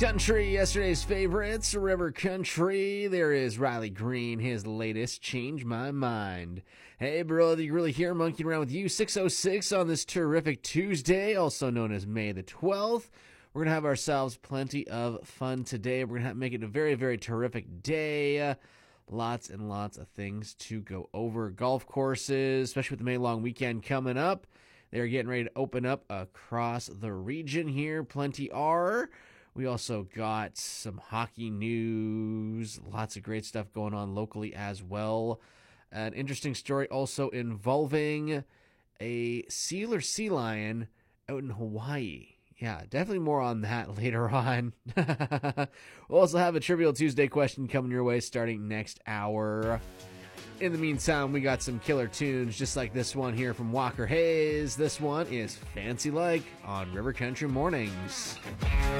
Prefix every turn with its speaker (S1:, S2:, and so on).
S1: Country, yesterday's favorites, River Country. There is Riley Green, his latest, Change My Mind. Hey, brother, you really here, monkeying around with you, 6:06 on this terrific Tuesday, also known as May the 12th. We're going to have ourselves plenty of fun today. We're going to make it a very, very terrific day. Lots and lots of things to go over. Golf courses, especially with the May long weekend coming up. They're getting ready to open up across the region here. Plenty are. We also got some hockey news, lots of great stuff going on locally as well. An interesting story also involving a seal or sea lion out in Hawaii. Yeah, definitely more on that later on. We'll also have a Trivial Tuesday question coming your way starting next hour. In the meantime, we got some killer tunes just like this one here from Walker Hayes. This one is Fancy Like on River Country Mornings.